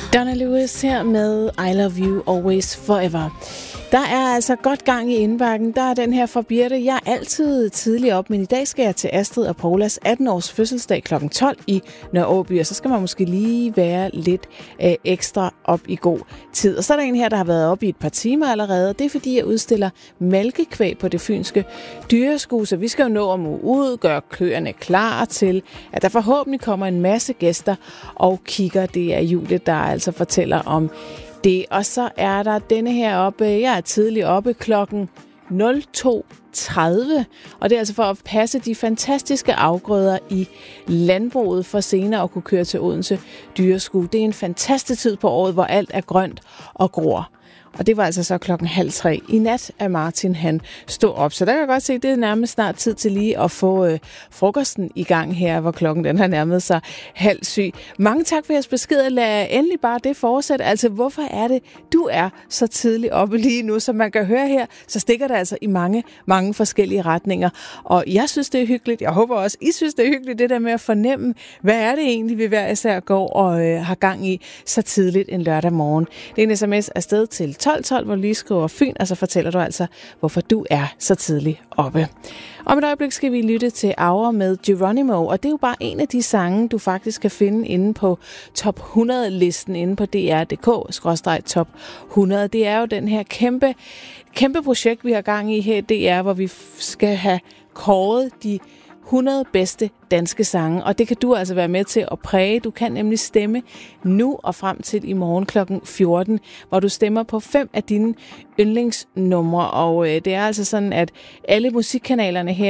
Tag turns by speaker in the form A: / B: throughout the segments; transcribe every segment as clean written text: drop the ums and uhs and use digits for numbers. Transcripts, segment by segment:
A: Donna Lewis her med I Love You Always Forever. Der er altså godt gang i indbakken. Der er den her fra Birte. Jeg er altid tidlig op, men i dag skal jeg til Astrid og Paulas 18-års fødselsdag kl. 12 i Nørre-Åby, og så skal man måske lige være lidt ekstra op i god tid. Og så er der en her, der har været op i et par timer allerede. Det er fordi, jeg udstiller malkekvæg på det fynske dyreskue, så vi skal jo nå at mue ud, gøre køerne klar til, at der forhåbentlig kommer en masse gæster og kigger. Det er Julie, der altså fortæller om det. Og så er der denne her oppe. Jeg er tidlig oppe klokken 02:30, og det er altså for at passe de fantastiske afgrøder i landbruget for senere at kunne køre til Odense Dyreskue. Det er en fantastisk tid på året, hvor alt er grønt og gror. Og det var altså så 2:30 i nat, at Martin han stod op. Så der kan jeg godt se, at det er nærmest snart tid til lige at få frokosten i gang her, hvor klokken den har nærmet sig 6:30. Mange tak for jeres besked. Lad endelig bare det fortsætte. Altså, hvorfor er det, du er så tidligt oppe lige nu? Som man kan høre her, så stikker det altså i mange, mange forskellige retninger. Og jeg synes, det er hyggeligt. Jeg håber også, I synes, det er hyggeligt, det der med at fornemme, hvad er det egentlig, vi hver især går og har gang i så tidligt en lørdag morgen. Det er en sms afsted til 12:12, hvor du lige skriver Fyn, og så fortæller du altså, hvorfor du er så tidligt oppe. Om et øjeblik skal vi lytte til Aura med Geronimo, og det er jo bare en af de sange, du faktisk kan finde inde på top 100-listen inde på dr.dk/top 100. Det er jo den her kæmpe projekt, vi har gang i her i DR, hvor vi skal have kåret de 100 bedste danske sange, og det kan du altså være med til at præge. Du kan nemlig stemme nu og frem til i morgen kl. 14, hvor du stemmer på 5 af dine yndlingsnumre, og det er altså sådan, at alle musikkanalerne her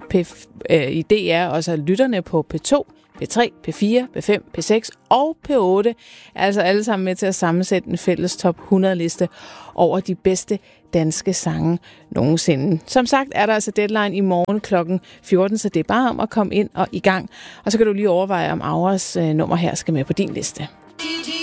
A: i DR, og så lytterne på P2, P3, P4, P5, P6 og P8, er altså alle sammen med til at sammensætte en fælles top 100-liste over de bedste danske sange nogensinde. Som sagt er der altså deadline i morgen kl. 14, så det er bare om at komme ind og i gang. Og så kan du lige overveje, om Auras nummer her skal med på din liste.